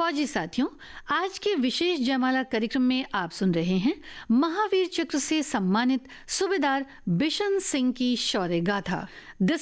फौजी साथियों, आज के विशेष जयमाला कार्यक्रम में आप सुन रहे हैं महावीर चक्र से सम्मानित सूबेदार बिशन सिंह की शौर्य गाथा।